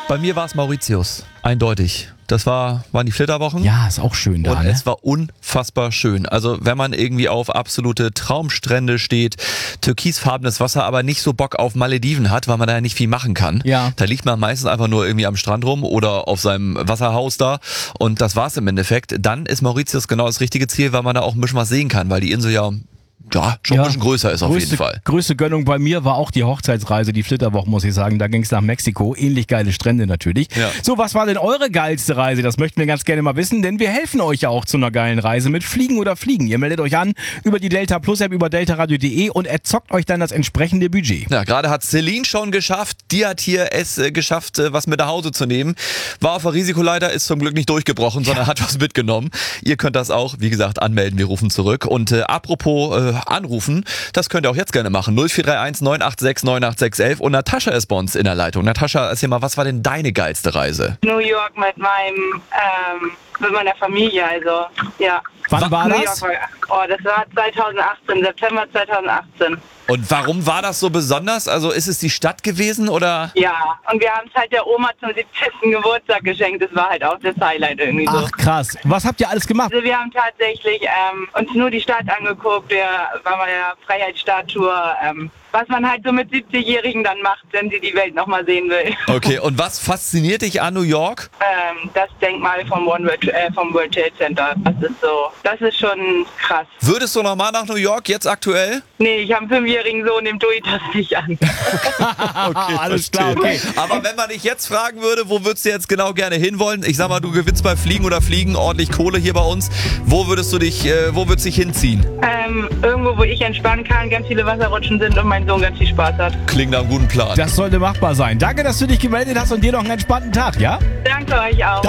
Bei mir war es Mauritius, eindeutig. Das waren die Flitterwochen. Ja, ist auch schön da, Und ne? es war unfassbar schön. Also wenn man irgendwie auf absolute Traumstrände steht, türkisfarbenes Wasser, aber nicht so Bock auf Malediven hat, weil man da ja nicht viel machen kann. Ja. Da liegt man meistens einfach nur irgendwie am Strand rum oder auf seinem Wasserhaus da. Und das war's im Endeffekt. Dann ist Mauritius genau das richtige Ziel, weil man da auch ein bisschen was sehen kann, weil die Insel ja schon ein bisschen größer ist auf jeden Fall. Größte Gönnung bei mir war auch die Hochzeitsreise, die Flitterwochen, muss ich sagen. Da ging es nach Mexiko. Ähnlich geile Strände natürlich. Ja. So, was war denn eure geilste Reise? Das möchten wir ganz gerne mal wissen, denn wir helfen euch ja auch zu einer geilen Reise mit Fliegen oder Fliegen. Ihr meldet euch an über die Delta Plus App, über deltaradio.de und erzockt euch dann das entsprechende Budget. Ja, gerade hat Celine schon geschafft. Die hat hier es geschafft, was mit nach Hause zu nehmen. War auf der Risikoleiter, ist zum Glück nicht durchgebrochen, sondern hat was mitgenommen. Ihr könnt das auch, wie gesagt, anmelden. Wir rufen zurück. Und apropos anrufen, das könnt ihr auch jetzt gerne machen. 0431 986 98611. Und Natascha ist bei uns in der Leitung. Natascha, erzähl mal, was war denn deine geilste Reise? New York mit meiner Familie, also ja. Wann war New das? York das war 2018, September 2018. Und warum war das so besonders? Also ist es die Stadt gewesen oder? Ja, und wir haben es halt der Oma zum 70. Geburtstag geschenkt. Das war halt auch das Highlight irgendwie so. Ach krass. Was habt ihr alles gemacht? Also wir haben tatsächlich uns nur die Stadt angeguckt. Wir waren bei der Freiheitsstatue. Was man halt so mit 70-Jährigen dann macht, wenn sie die Welt nochmal sehen will. Okay, und was fasziniert dich an New York? Das Denkmal vom World Trade Center. Das ist schon krass. Würdest du nochmal nach New York jetzt aktuell? Nee, ich habe einen 5-jährigen Sohn, dem tue ich das nicht an. Okay, alles klar, okay. Aber wenn man dich jetzt fragen würde, wo würdest du jetzt genau gerne hinwollen? Ich sag mal, du gewinnst bei Fliegen oder Fliegen ordentlich Kohle hier bei uns. Wo würdest du dich hinziehen? Irgendwo, wo ich entspannen kann, ganz viele Wasserrutschen sind und mein Sohn ganz viel Spaß hat. Klingt nach einem guten Plan. Das sollte machbar sein. Danke, dass du dich gemeldet hast und dir noch einen entspannten Tag, ja? Danke euch auch.